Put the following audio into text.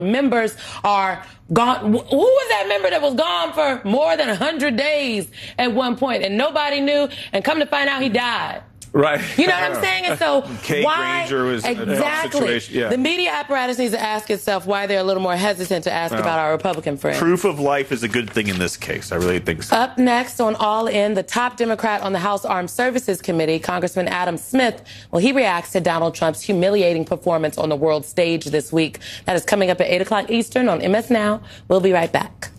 Members are gone. Who was that member that was gone for more than 100 days at one point and nobody knew, and come to find out he died? Right. You know what I'm saying? And so Kate why Granger was exactly the media apparatus needs to ask itself why they're a little more hesitant to ask about our Republican friends. Proof of life is a good thing in this case. I really think so. Up next on All In, the top Democrat on the House Armed Services Committee, Congressman Adam Smith, well, he reacts to Donald Trump's humiliating performance on the world stage this week. That is coming up at 8 o'clock Eastern on MS Now. We'll be right back.